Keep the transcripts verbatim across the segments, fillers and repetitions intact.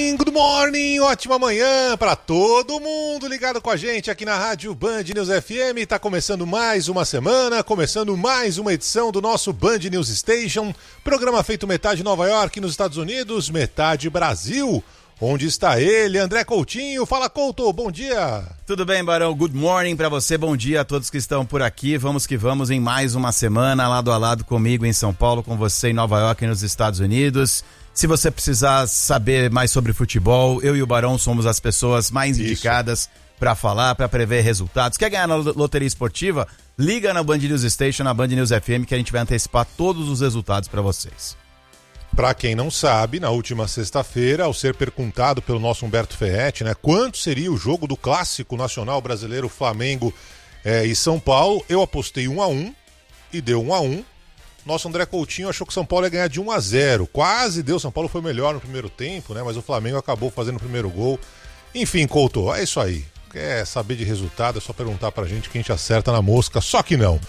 morning, good morning, ótima manhã para todo mundo ligado com a gente aqui na Rádio Band News F M. Tá começando mais uma semana, começando mais uma edição do nosso Band News Station, programa feito metade Nova York nos Estados Unidos, metade Brasil. Onde está ele, André Coutinho? Fala, Couto, bom dia. Tudo bem, Barão? Good morning pra você, bom dia a todos que estão por aqui. Vamos que vamos em mais uma semana, lado a lado comigo em São Paulo, com você em Nova York e nos Estados Unidos. Se você precisar saber mais sobre futebol, eu e o Barão somos as pessoas mais Isso. indicadas pra falar, pra prever resultados. Quer ganhar na loteria esportiva? Liga na Band News Station, na Band News F M, que a gente vai antecipar todos os resultados pra vocês. Para quem não sabe, na última sexta-feira, ao ser perguntado pelo nosso Humberto Ferretti, né, quanto seria o jogo do clássico nacional brasileiro Flamengo é, e São Paulo, eu apostei um a um e deu um a um. Nosso André Coutinho achou que São Paulo ia ganhar de um a zero. Quase deu, São Paulo foi melhor no primeiro tempo, né, mas o Flamengo acabou fazendo o primeiro gol. Enfim, Couto, é isso aí. Quer saber de resultado, é só perguntar pra gente que a gente acerta na mosca, só que não.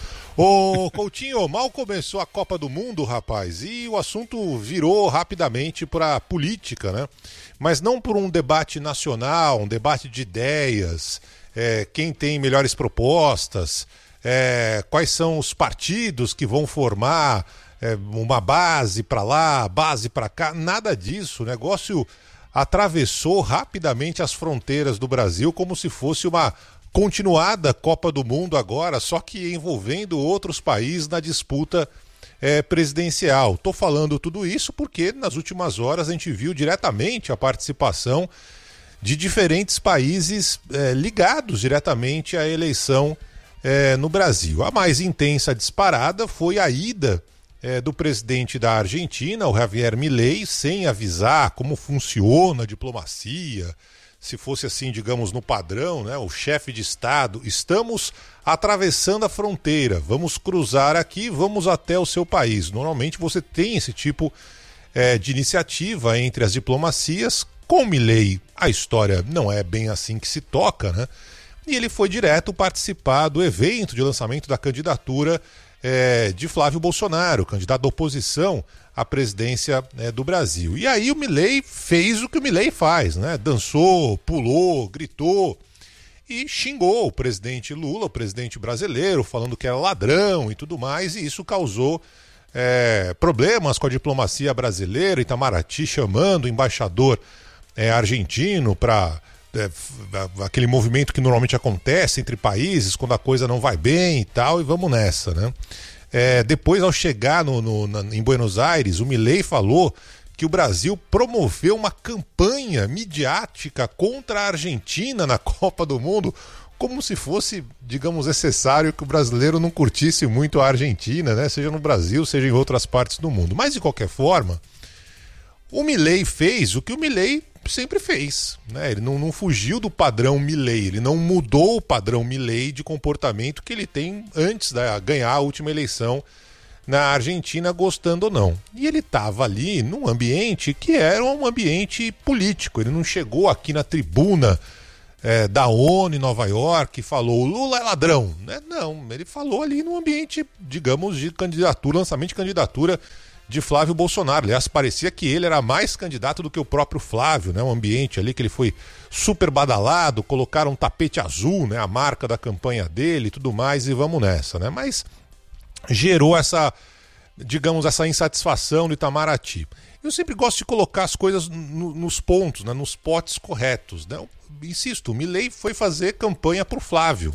Ô Coutinho, mal começou a Copa do Mundo, rapaz, e o assunto virou rapidamente para política, né? Mas não por um debate nacional, um debate de ideias, é, quem tem melhores propostas, é, quais são os partidos que vão formar é, uma base para lá, base para cá, nada disso. O negócio atravessou rapidamente as fronteiras do Brasil como se fosse uma continuada Copa do Mundo agora, só que envolvendo outros países na disputa é, presidencial. Estou falando tudo isso porque nas últimas horas a gente viu diretamente a participação de diferentes países é, ligados diretamente à eleição é, no Brasil. A mais intensa disparada foi a ida é, do presidente da Argentina, o Javier Milei, sem avisar como funciona a diplomacia. Se fosse assim, digamos, no padrão, né, o chefe de Estado, estamos atravessando a fronteira, vamos cruzar aqui, vamos até o seu país. Normalmente você tem esse tipo é, de iniciativa entre as diplomacias. Com Milei, a história não é bem assim que se toca, né? E ele foi direto participar do evento de lançamento da candidatura é, de Flávio Bolsonaro, candidato da oposição à presidência é, do Brasil. E aí o Milei fez o que o Milei faz, né? Dançou, pulou, gritou e xingou o presidente Lula, o presidente brasileiro, falando que era ladrão e tudo mais, e isso causou é, problemas com a diplomacia brasileira. Itamaraty chamando o embaixador é, argentino para é, aquele movimento que normalmente acontece entre países quando a coisa não vai bem e tal, e vamos nessa, né? É, depois, ao chegar no, no, na, em Buenos Aires, o Milei falou que o Brasil promoveu uma campanha midiática contra a Argentina na Copa do Mundo, como se fosse, digamos, necessário que o brasileiro não curtisse muito a Argentina, né? Seja no Brasil, seja em outras partes do mundo. Mas, de qualquer forma, o Milei fez o que o Milei sempre fez, né? Ele não, não fugiu do padrão Milei, ele não mudou o padrão Milei de comportamento que ele tem antes de ganhar a última eleição na Argentina, gostando ou não. E ele estava ali num ambiente que era um ambiente político, ele não chegou aqui na tribuna é, da ONU em Nova York e falou, Lula é ladrão, né? Não, ele falou ali num ambiente, digamos, de candidatura, lançamento de candidatura de Flávio Bolsonaro. Aliás, parecia que ele era mais candidato do que o próprio Flávio, né? Um ambiente ali que ele foi super badalado, colocaram um tapete azul, né? A marca da campanha dele e tudo mais, e vamos nessa, né? Mas gerou essa, digamos, essa insatisfação do Itamaraty. Eu sempre gosto de colocar as coisas no, nos pontos, né? Nos potes corretos, né? Eu insisto, o Milei foi fazer campanha para o Flávio.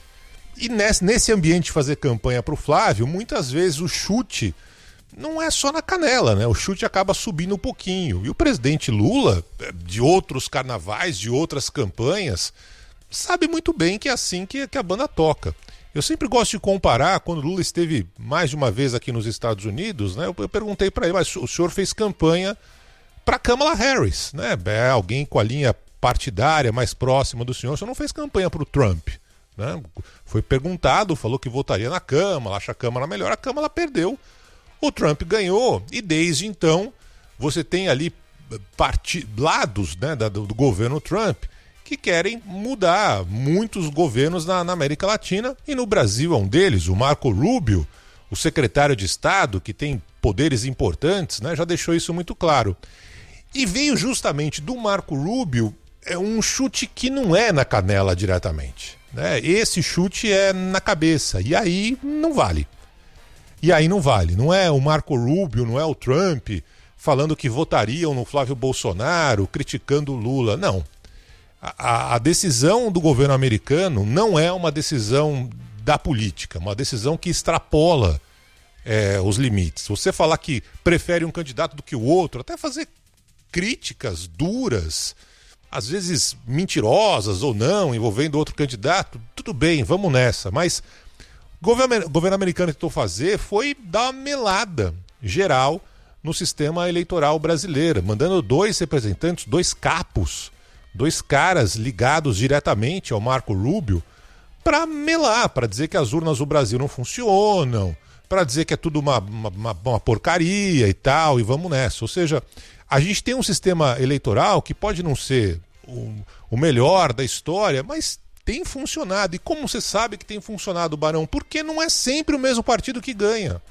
E nesse, nesse ambiente de fazer campanha para o Flávio, muitas vezes o chute não é só na canela, né? O chute acaba subindo um pouquinho. E o presidente Lula, de outros carnavais, de outras campanhas, sabe muito bem que é assim que, que a banda toca. Eu sempre gosto de comparar, quando Lula esteve mais de uma vez aqui nos Estados Unidos, né? Eu, eu perguntei para ele, mas o senhor fez campanha para Kamala Harris, né? É alguém com a linha partidária mais próxima do senhor, o senhor não fez campanha para o Trump, né? Foi perguntado, falou que votaria na Câmara, acha a Câmara melhor, a Câmara perdeu. O Trump ganhou e desde então você tem ali part... lados, né, do, do governo Trump que querem mudar muitos governos na, na América Latina, e no Brasil é um deles. O Marco Rubio, o secretário de Estado, que tem poderes importantes, né, já deixou isso muito claro. E veio justamente do Marco Rubio é um chute que não é na canela diretamente, né? Esse chute é na cabeça, e aí não vale. E aí não vale. Não é o Marco Rubio, não é o Trump falando que votariam no Flávio Bolsonaro, criticando o Lula. Não. A, a decisão do governo americano não é uma decisão da política, uma decisão que extrapola é, os limites. Você falar que prefere um candidato do que o outro, até fazer críticas duras, às vezes mentirosas ou não, envolvendo outro candidato, tudo bem, vamos nessa. Mas o governo, o governo americano tentou fazer foi dar uma melada geral no sistema eleitoral brasileiro, mandando dois representantes, dois capos, dois caras ligados diretamente ao Marco Rubio para melar, para dizer que as urnas do Brasil não funcionam, para dizer que é tudo uma, uma, uma porcaria e tal, e vamos nessa. Ou seja, a gente tem um sistema eleitoral que pode não ser o, o melhor da história, mas tem funcionado. E como você sabe que tem funcionado, Barão? Porque não é sempre o mesmo partido que ganha.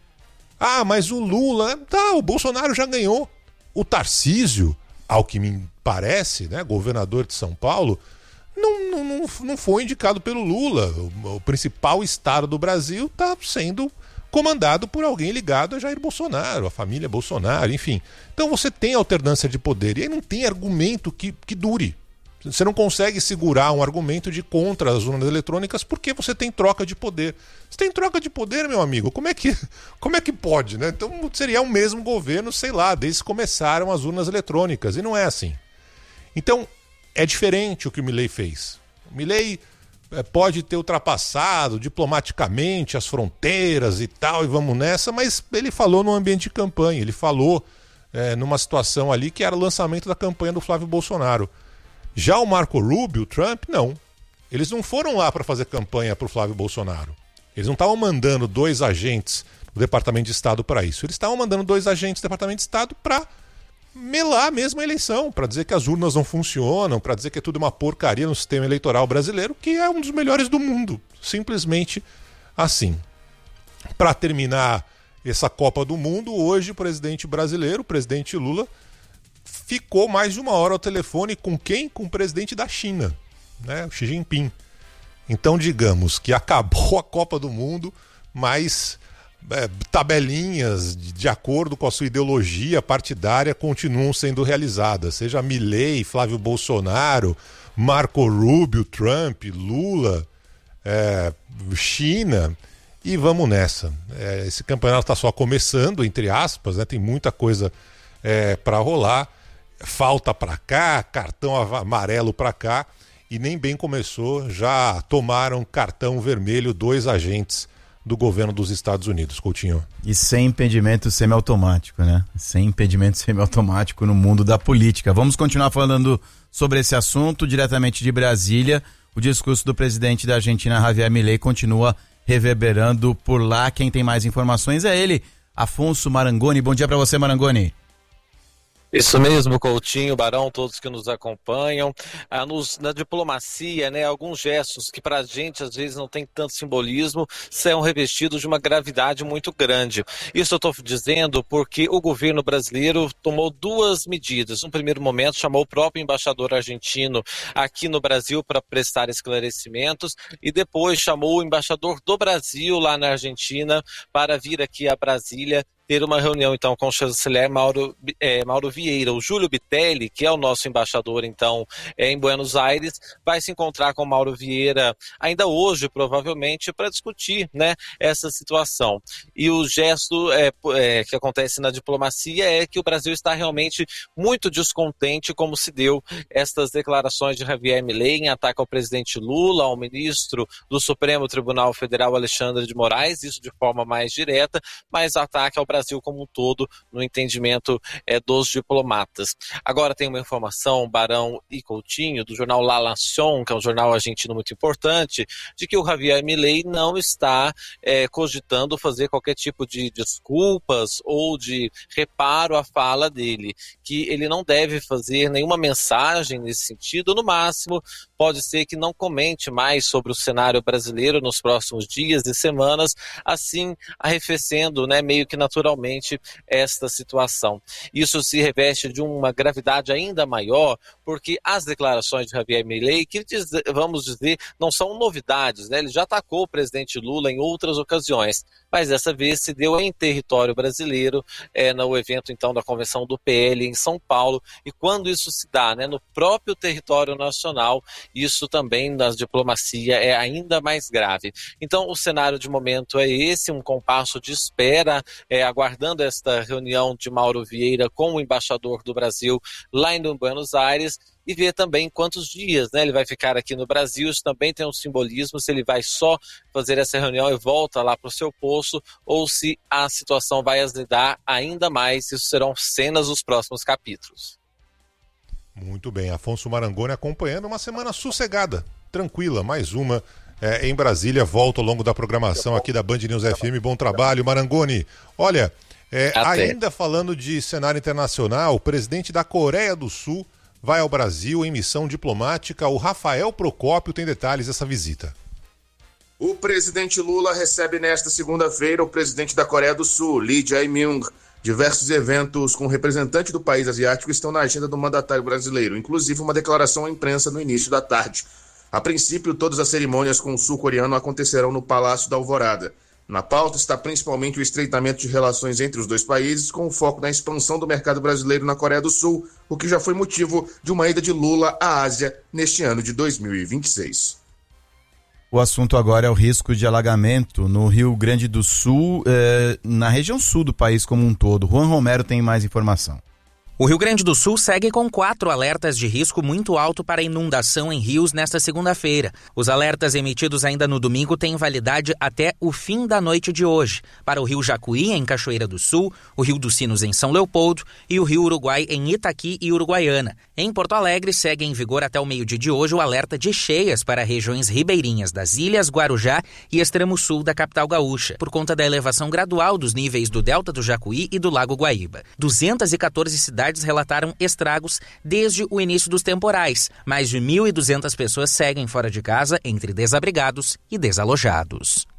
Ah, mas o Lula... Tá, o Bolsonaro já ganhou. O Tarcísio, ao que me parece, né, governador de São Paulo, não, não, não foi indicado pelo Lula. O, o principal estado do Brasil está sendo comandado por alguém ligado a Jair Bolsonaro, a família Bolsonaro, enfim. Então você tem alternância de poder e aí não tem argumento que, que dure. Você não consegue segurar um argumento de contra as urnas eletrônicas porque você tem troca de poder. Você tem troca de poder, meu amigo, como é que, como é que pode, né? Então seria o mesmo governo, sei lá, desde que começaram as urnas eletrônicas, e não é assim. Então é diferente o que o Milei fez. O Milei é, pode ter ultrapassado diplomaticamente as fronteiras e tal, e vamos nessa, mas ele falou no ambiente de campanha, ele falou é, numa situação ali que era o lançamento da campanha do Flávio Bolsonaro. Já o Marco Rubio, o Trump, não. Eles não foram lá para fazer campanha para o Flávio Bolsonaro. Eles não estavam mandando dois agentes do Departamento de Estado para isso. Eles estavam mandando dois agentes do Departamento de Estado para melar mesmo a eleição, para dizer que as urnas não funcionam, para dizer que é tudo uma porcaria no sistema eleitoral brasileiro, que é um dos melhores do mundo. Simplesmente assim. Para terminar essa Copa do Mundo, hoje o presidente brasileiro, o presidente Lula, ficou mais de uma hora ao telefone com quem? Com o presidente da China, né? O Xi Jinping. Então, digamos que acabou a Copa do Mundo, mas é, tabelinhas de, de acordo com a sua ideologia partidária continuam sendo realizadas. Seja Milei, Flávio Bolsonaro, Marco Rubio, Trump, Lula, é, China, e vamos nessa. É, esse campeonato está só começando, entre aspas, né? Tem muita coisa é, para rolar. Falta para cá, cartão amarelo para cá, e nem bem começou, já tomaram cartão vermelho dois agentes do governo dos Estados Unidos, Coutinho. E sem impedimento semiautomático, né? Sem impedimento semiautomático no mundo da política. Vamos continuar falando sobre esse assunto diretamente de Brasília. O discurso do presidente da Argentina, Javier Milei, continua reverberando por lá. Quem tem mais informações é ele, Afonso Marangoni. Bom dia para você, Marangoni. Isso mesmo, Coutinho, Barão, todos que nos acompanham. Ah, nos, na diplomacia, né, alguns gestos que pra gente às vezes não tem tanto simbolismo são revestidos de uma gravidade muito grande. Isso eu estou dizendo porque o governo brasileiro tomou duas medidas. No primeiro momento chamou o próprio embaixador argentino aqui no Brasil para prestar esclarecimentos e depois chamou o embaixador do Brasil lá na Argentina para vir aqui a Brasília ter uma reunião, então, com o chanceler Mauro, é, Mauro Vieira. O Júlio Bitelli, que é o nosso embaixador, então, é, em Buenos Aires, vai se encontrar com o Mauro Vieira ainda hoje, provavelmente, para discutir, né, essa situação. E o gesto é, é, que acontece na diplomacia é que o Brasil está realmente muito descontente como se deu estas declarações de Javier Milei em ataque ao presidente Lula, ao ministro do Supremo Tribunal Federal, Alexandre de Moraes, isso de forma mais direta, mas ataque ao Brasil Brasil como um todo, no entendimento é, dos diplomatas. Agora tem uma informação, Barão e Coutinho, do jornal La Nación, que é um jornal argentino muito importante, de que o Javier Milei não está é, cogitando fazer qualquer tipo de desculpas ou de reparo à fala dele, que ele não deve fazer nenhuma mensagem nesse sentido, no máximo pode ser que não comente mais sobre o cenário brasileiro nos próximos dias e semanas, assim arrefecendo, né, meio que naturalmente naturalmente esta situação. Isso se reveste de uma gravidade ainda maior, porque as declarações de Javier Milei, que vamos dizer, não são novidades, né? Ele já atacou o presidente Lula em outras ocasiões, mas dessa vez se deu em território brasileiro, é, no evento então da convenção do P L em São Paulo, e quando isso se dá, né, no próprio território nacional, isso também na diplomacia é ainda mais grave. Então o cenário de momento é esse, um compasso de espera, é, aguardando esta reunião de Mauro Vieira com o embaixador do Brasil lá em Buenos Aires, e ver também quantos dias, né, ele vai ficar aqui no Brasil. Isso também tem um simbolismo, se ele vai só fazer essa reunião e volta lá para o seu posto, ou se a situação vai azedar ainda mais. Isso serão cenas dos próximos capítulos. Muito bem, Afonso Marangoni acompanhando uma semana sossegada, tranquila, mais uma é, em Brasília. Volta ao longo da programação aqui da Band News F M. Bom trabalho, Marangoni. Olha, é, ainda falando de cenário internacional, o presidente da Coreia do Sul vai ao Brasil em missão diplomática. O Rafael Procópio tem detalhes dessa visita. O presidente Lula recebe nesta segunda-feira o presidente da Coreia do Sul, Lee Jae-myung. Diversos eventos com representante do país asiático estão na agenda do mandatário brasileiro, inclusive uma declaração à imprensa no início da tarde. A princípio, todas as cerimônias com o sul-coreano acontecerão no Palácio da Alvorada. Na pauta está principalmente o estreitamento de relações entre os dois países, com foco na expansão do mercado brasileiro na Coreia do Sul, o que já foi motivo de uma ida de Lula à Ásia neste ano de dois mil e vinte e seis. O assunto agora é o risco de alagamento no Rio Grande do Sul, eh, na região sul do país como um todo. Juan Romero tem mais informação. O Rio Grande do Sul segue com quatro alertas de risco muito alto para inundação em rios nesta segunda-feira. Os alertas emitidos ainda no domingo têm validade até o fim da noite de hoje, para o Rio Jacuí, em Cachoeira do Sul, o Rio dos Sinos, em São Leopoldo, e o Rio Uruguai, em Itaqui e Uruguaiana. Em Porto Alegre, segue em vigor até o meio-dia de hoje o alerta de cheias para regiões ribeirinhas das Ilhas, Guarujá e extremo sul da capital gaúcha, por conta da elevação gradual dos níveis do Delta do Jacuí e do Lago Guaíba. duzentas e quatorze cidades relataram estragos desde o início dos temporais. Mais de mil e duzentas pessoas seguem fora de casa, entre desabrigados e desalojados.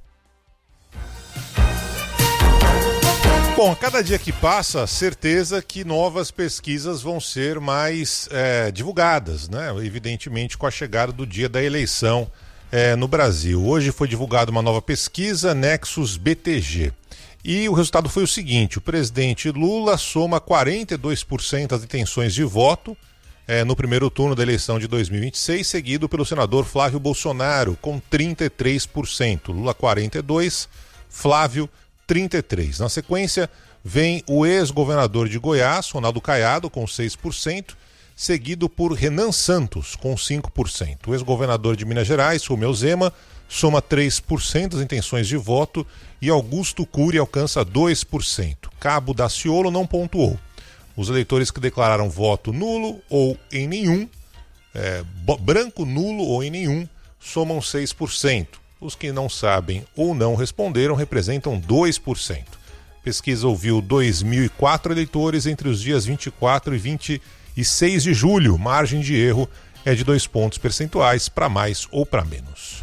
Bom, a cada dia que passa, certeza que novas pesquisas vão ser mais é, divulgadas, né? Evidentemente com a chegada do dia da eleição é, no Brasil. Hoje foi divulgada uma nova pesquisa, Nexus B T G. E o resultado foi o seguinte: o presidente Lula soma quarenta e dois por cento das intenções de voto é, no primeiro turno da eleição de dois mil e vinte e seis, seguido pelo senador Flávio Bolsonaro, com trinta e três por cento. Lula quarenta e dois por cento, Flávio trinta e três por cento. Na sequência, vem o ex-governador de Goiás, Ronaldo Caiado, com seis por cento, seguido por Renan Santos, com cinco por cento. O ex-governador de Minas Gerais, Romeu Zema, soma três por cento das intenções de voto e Augusto Cury alcança dois por cento. Cabo Daciolo não pontuou. Os eleitores que declararam voto nulo ou em nenhum, é, branco, nulo ou em nenhum, somam seis por cento. Os que não sabem ou não responderam representam dois por cento. A pesquisa ouviu dois mil e quatro eleitores entre os dias vinte e quatro e vinte e seis de julho. Margem de erro é de dois pontos percentuais para mais ou para menos.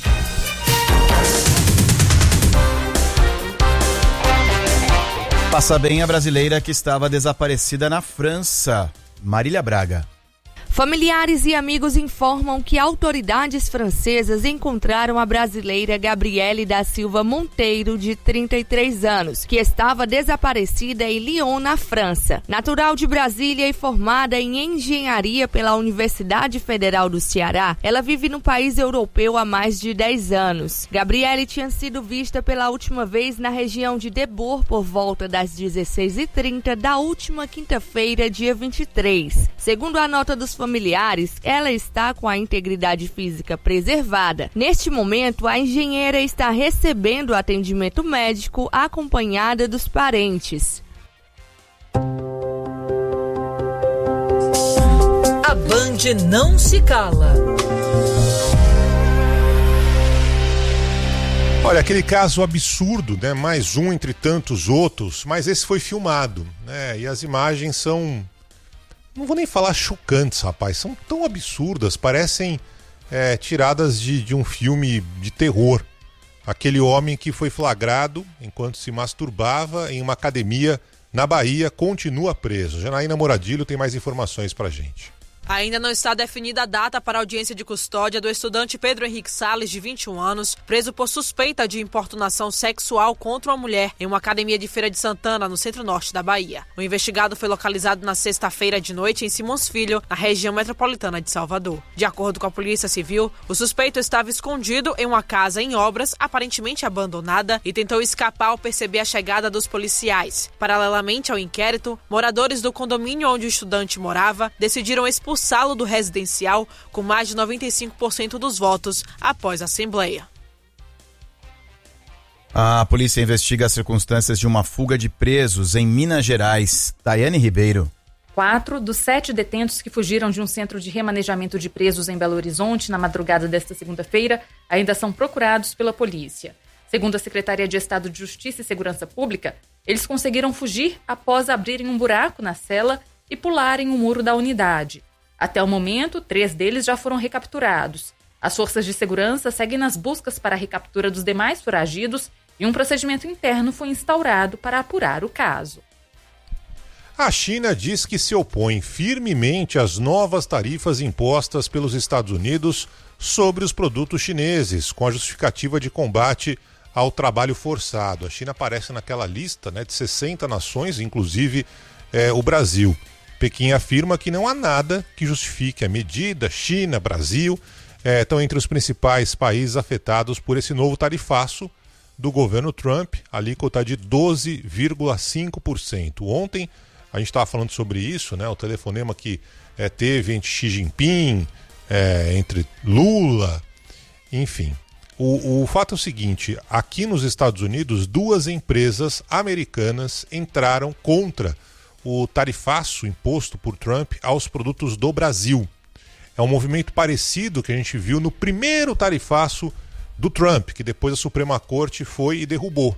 Passa bem a brasileira que estava desaparecida na França. Marília Braga. Familiares e amigos informam que autoridades francesas encontraram a brasileira Gabriele da Silva Monteiro, de trinta e três anos, que estava desaparecida em Lyon, na França. Natural de Brasília e formada em engenharia pela Universidade Federal do Ceará, ela vive no país europeu há mais de dez anos. Gabriele tinha sido vista pela última vez na região de Debourg por volta das dezesseis e trinta da última quinta-feira, dia vinte e três. Segundo a nota dos familiares, ela está com a integridade física preservada. Neste momento, a engenheira está recebendo atendimento médico acompanhada dos parentes. A Band não se cala. Olha, aquele caso absurdo, né? Mais um entre tantos outros, mas esse foi filmado, né? E as imagens são... não vou nem falar chocantes, rapaz, são tão absurdas, parecem é, tiradas de, de um filme de terror. aquele homem que foi flagrado enquanto se masturbava em uma academia na Bahia, continua preso. Janaína Moradilho tem mais informações pra gente. Ainda não está definida a data para a audiência de custódia do estudante Pedro Henrique Salles, de vinte e um anos, preso por suspeita de importunação sexual contra uma mulher em uma academia de Feira de Santana, no centro-norte da Bahia. O investigado foi localizado na sexta-feira de noite em Simões Filho, na região metropolitana de Salvador. De acordo com a Polícia Civil, o suspeito estava escondido em uma casa em obras, aparentemente abandonada, e tentou escapar ao perceber a chegada dos policiais. Paralelamente ao inquérito, moradores do condomínio onde o estudante morava decidiram expulsar Salo do residencial com mais de noventa e cinco por cento dos votos após a Assembleia. A polícia investiga as circunstâncias de uma fuga de presos em Minas Gerais. Daiane Ribeiro. Quatro dos sete detentos que fugiram de um centro de remanejamento de presos em Belo Horizonte na madrugada desta segunda-feira ainda são procurados pela polícia. Segundo a Secretaria de Estado de Justiça e Segurança Pública, eles conseguiram fugir após abrirem um buraco na cela e pularem o muro da unidade. Até o momento, três deles já foram recapturados. As forças de segurança seguem nas buscas para a recaptura dos demais foragidos e um procedimento interno foi instaurado para apurar o caso. A China diz que se opõe firmemente às novas tarifas impostas pelos Estados Unidos sobre os produtos chineses, com a justificativa de combate ao trabalho forçado. A China aparece naquela lista, né, de sessenta nações, inclusive é, o Brasil. Pequim afirma que não há nada que justifique a medida. China, Brasil, é, estão entre os principais países afetados por esse novo tarifaço do governo Trump, alíquota de doze vírgula cinco por cento. Ontem a gente estava falando sobre isso, né? O telefonema que é, teve entre Xi Jinping, é, entre Lula, enfim. O, o fato é o seguinte, aqui nos Estados Unidos, duas empresas americanas entraram contra o tarifaço imposto por Trump aos produtos do Brasil. É um movimento parecido que a gente viu no primeiro tarifaço do Trump, que depois a Suprema Corte foi e derrubou.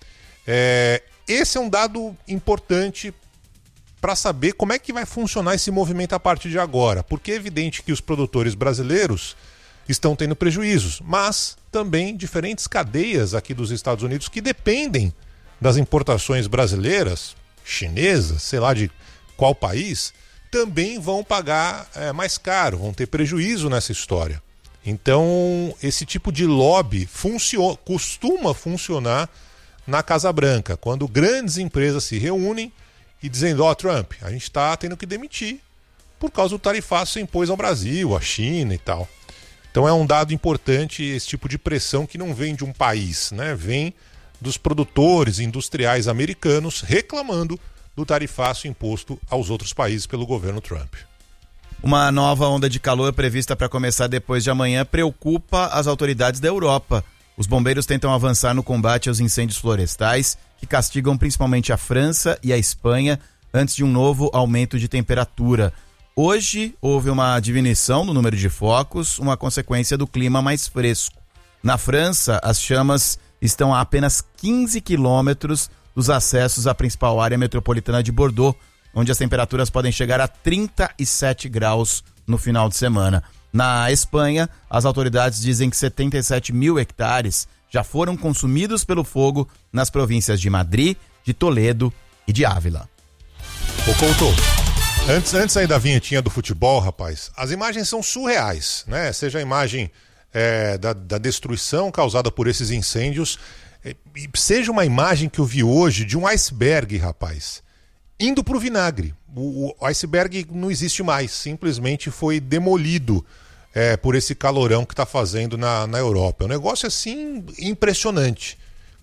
É, esse é um dado importante para saber como é que vai funcionar esse movimento a partir de agora, porque é evidente que os produtores brasileiros estão tendo prejuízos, mas também diferentes cadeias aqui dos Estados Unidos que dependem das importações brasileiras, chinesas, sei lá de qual país, também vão pagar é, mais caro, vão ter prejuízo nessa história. Então, esse tipo de lobby funciona, costuma funcionar na Casa Branca, quando grandes empresas se reúnem e dizendo, ó, oh, Trump, a gente está tendo que demitir por causa do tarifaço que você impôs ao Brasil, à China e tal. Então é um dado importante esse tipo de pressão que não vem de um país, né? Vem dos produtores industriais americanos reclamando do tarifaço imposto aos outros países pelo governo Trump. Uma nova onda de calor prevista para começar depois de amanhã preocupa as autoridades da Europa. Os bombeiros tentam avançar no combate aos incêndios florestais, que castigam principalmente a França e a Espanha, antes de um novo aumento de temperatura. Hoje houve uma diminuição no número de focos, uma consequência do clima mais fresco. Na França, as chamas estão a apenas quinze quilômetros dos acessos à principal área metropolitana de Bordeaux, onde as temperaturas podem chegar a trinta e sete graus no final de semana. Na Espanha, as autoridades dizem que setenta e sete mil hectares já foram consumidos pelo fogo nas províncias de Madrid, de Toledo e de Ávila. Ô Couto, antes, antes aí da vinhetinha do futebol, rapaz, as imagens são surreais, né? Seja a imagem é, da, da destruição causada por esses incêndios, é, seja uma imagem que eu vi hoje de um iceberg, rapaz, indo pro vinagre. O, o iceberg não existe mais, simplesmente foi demolido é, por esse calorão que está fazendo na, na Europa. É um negócio assim impressionante.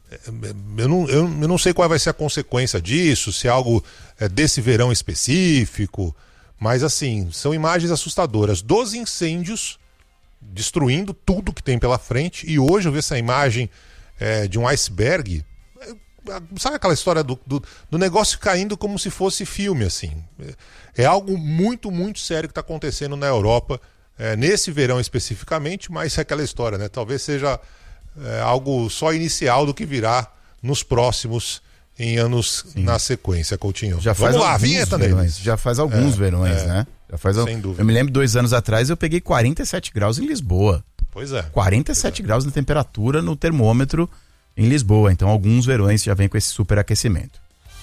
Eu não, eu, eu não sei qual vai ser a consequência disso, se é algo é, desse verão específico, mas assim, são imagens assustadoras dos incêndios destruindo tudo que tem pela frente. E hoje eu vi essa imagem é, de um iceberg. Sabe aquela história do, do, do negócio caindo como se fosse filme, assim? É algo muito, muito sério que está acontecendo na Europa, é, nesse verão especificamente, mas é aquela história, né? Talvez seja é, algo só inicial do que virá nos próximos, em anos Sim. na sequência, Coutinho. Já faz Vamos lá, alguns vinheta, verões, já faz alguns é, verões, é, né? Já faz sem al... dúvida. Eu me lembro, dois anos atrás, eu peguei quarenta e sete graus em Lisboa. Pois é. quarenta e sete pois é. graus de temperatura no termômetro em Lisboa. Então alguns verões já vêm com esse superaquecimento.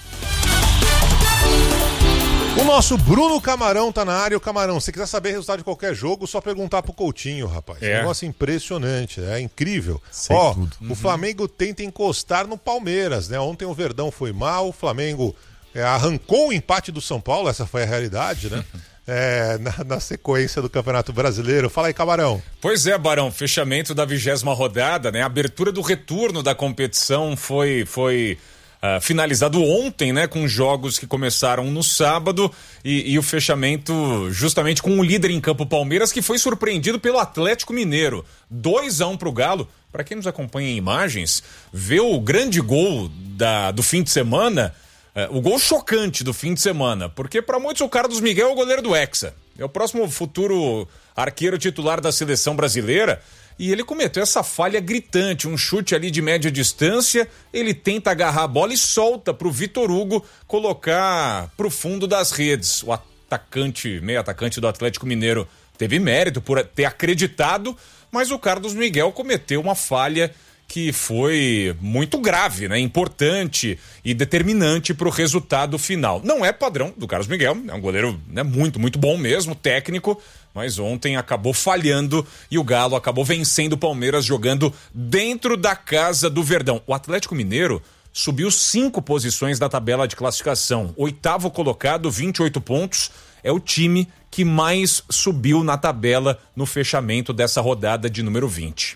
O nosso Bruno Camarão tá na área. O Camarão, se quiser saber o resultado de qualquer jogo, só perguntar pro Coutinho, rapaz. É. Negócio impressionante, é incrível. Sei Ó, tudo. o Flamengo tenta encostar no Palmeiras, né? Ontem o Verdão foi mal, o Flamengo é, arrancou o empate do São Paulo, essa foi a realidade, né? É, na, na sequência do Campeonato Brasileiro. Fala aí, Camarão. Pois é, Barão, fechamento da vigésima rodada, né? A abertura do retorno da competição foi... foi... Uh, finalizado ontem, né, com jogos que começaram no sábado e, e o fechamento justamente com o líder em campo Palmeiras, que foi surpreendido pelo Atlético Mineiro. dois a um pro Galo. Para quem nos acompanha em imagens, vê o grande gol da, do fim de semana, uh, o gol chocante do fim de semana, porque para muitos o Carlos Miguel é o goleiro do Hexa. É o próximo futuro arqueiro titular da seleção brasileira. E ele cometeu essa falha gritante, um chute ali de média distância, ele tenta agarrar a bola e solta pro Vitor Hugo colocar pro fundo das redes. O atacante, meio atacante do Atlético Mineiro teve mérito por ter acreditado, mas o Carlos Miguel cometeu uma falha que foi muito grave, né? Importante e determinante para o resultado final. Não é padrão do Carlos Miguel, é um goleiro, né, muito, muito bom mesmo, técnico, mas ontem acabou falhando e o Galo acabou vencendo o Palmeiras jogando dentro da casa do Verdão. O Atlético Mineiro subiu cinco posições da tabela de classificação. Oitavo colocado, vinte e oito pontos, é o time que mais subiu na tabela no fechamento dessa rodada de número vinte.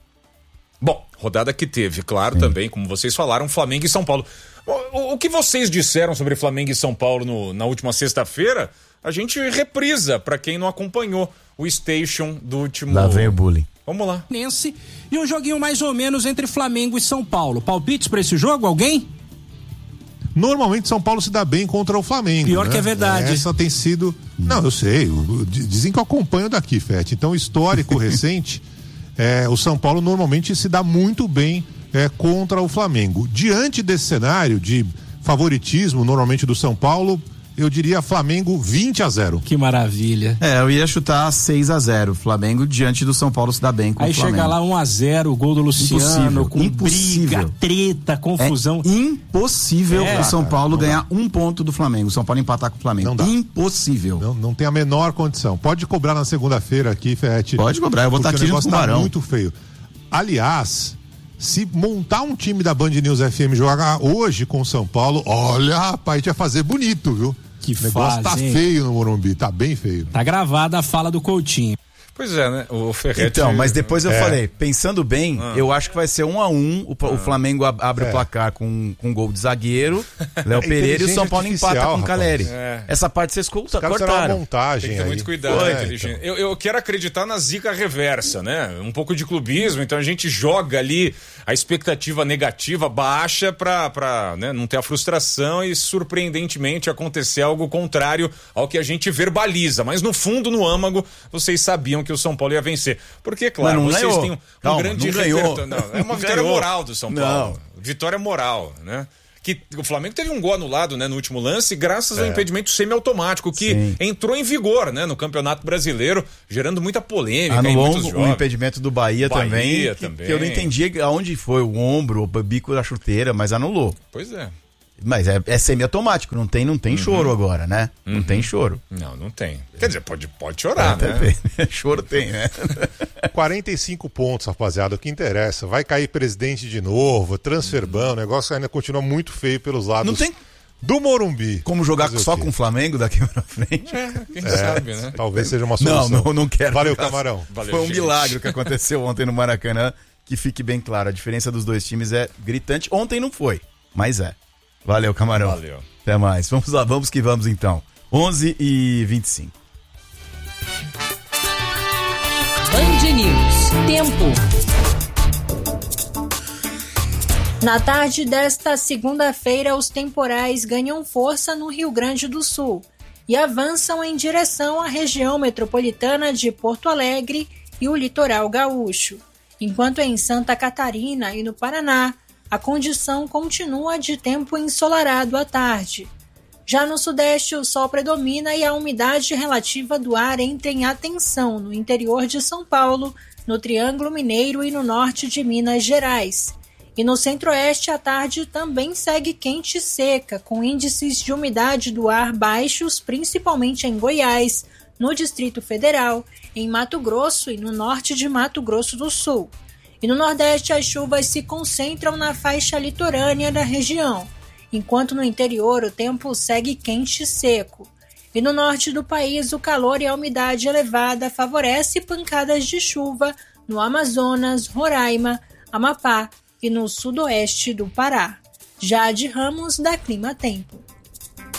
Bom, rodada que teve, claro, Sim. também, como vocês falaram, Flamengo e São Paulo. O, o que vocês disseram sobre Flamengo e São Paulo no, na última sexta-feira, a gente reprisa para quem não acompanhou o Station do último... Lá vem o bullying. Vamos lá. E um joguinho mais ou menos entre Flamengo e São Paulo. Palpites para esse jogo, alguém? Normalmente São Paulo se dá bem contra o Flamengo. Pior né? que é verdade. Essa tem sido... Não, eu sei, dizem que eu acompanho daqui, Fete. Então, histórico recente... É, o São Paulo normalmente se dá muito bem é, contra o Flamengo. Diante desse cenário de favoritismo, normalmente do São Paulo, eu diria Flamengo vinte a zero. Que maravilha. É, eu ia chutar seis a zero. Flamengo diante do São Paulo se dá bem com Aí o Flamengo. Aí chega lá um a zero, o gol do Luciano, impossível, com impossível. briga, treta, confusão. É impossível é, o São Paulo cara, ganhar dá. um ponto do Flamengo. O São Paulo empatar com o Flamengo. Não dá. Impossível. Não, não tem a menor condição. Pode cobrar na segunda-feira aqui, Fete. Pode cobrar, eu vou estar aqui no Tubarão. Tá muito feio. Aliás, se montar um time da Band News F M jogar hoje com o São Paulo, olha, rapaz, a gente vai fazer bonito, viu? Que o negócio faz, tá hein? feio no Morumbi, tá bem feio. Tá gravada a fala do Coutinho. Pois é, né? O Ferretti... Então, mas depois eu é. falei, pensando bem, ah. eu acho que vai ser um a um, o, ah. o Flamengo abre é. o placar com, com um gol de zagueiro, Léo é Pereira, e o São Paulo empata com o Caleri. É. Essa parte vocês cortaram. Uma montagem Tem que ter aí. muito cuidado, é, inteligente. Então. Eu, eu quero acreditar na zica reversa, né? Um pouco de clubismo, então a gente joga ali a expectativa negativa baixa pra, pra né, não ter a frustração e surpreendentemente acontecer algo contrário ao que a gente verbaliza. Mas no fundo, no âmago, vocês sabiam que o São Paulo ia vencer. Porque, claro, vocês ganhou. têm um, Calma, um grande repertório. Não, é uma não vitória ganhou. moral do São Paulo. Não. Vitória moral, né? Que o Flamengo teve um gol anulado, né, no último lance, graças é. ao impedimento semiautomático, que Sim. entrou em vigor, né, no Campeonato Brasileiro, gerando muita polêmica. Anulou em muitos o impedimento do Bahia, Bahia também, também. Que, que eu não entendi aonde foi o ombro, o bico da chuteira, mas anulou. Pois é. Mas é, é semiautomático, não tem, não tem uhum. choro agora, né? Uhum. Não tem choro. Não, não tem. Quer dizer, pode, pode chorar, é, né? Choro tem, né? quarenta e cinco pontos, rapaziada, o que interessa. Vai cair presidente de novo, transferban, uhum. o negócio ainda continua muito feio pelos lados não tem do Morumbi. Como jogar só com o Flamengo daqui pra frente? É, quem é, sabe, né? Talvez seja uma solução. Não, não, não quero. Valeu, Camarão. Valeu, Foi um gente. milagre que aconteceu ontem no Maracanã, que fique bem claro, a diferença dos dois times é gritante. Ontem não foi, mas é. Valeu, Camarão. Valeu. Até mais. Vamos lá, vamos que vamos então. onze e vinte e cinco. Band News. Tempo. Na tarde desta segunda-feira, os temporais ganham força no Rio Grande do Sul e avançam em direção à região metropolitana de Porto Alegre e o litoral gaúcho. Enquanto em Santa Catarina e no Paraná, a condição continua de tempo ensolarado à tarde. Já no sudeste, o sol predomina e a umidade relativa do ar entra em atenção no interior de São Paulo, no Triângulo Mineiro e no norte de Minas Gerais. E no centro-oeste, a tarde também segue quente e seca, com índices de umidade do ar baixos, principalmente em Goiás, no Distrito Federal, em Mato Grosso e no norte de Mato Grosso do Sul. E no Nordeste, as chuvas se concentram na faixa litorânea da região, enquanto no interior o tempo segue quente e seco. E no norte do país, o calor e a umidade elevada favorece pancadas de chuva no Amazonas, Roraima, Amapá e no sudoeste do Pará. Jade Ramos, da Clima Tempo.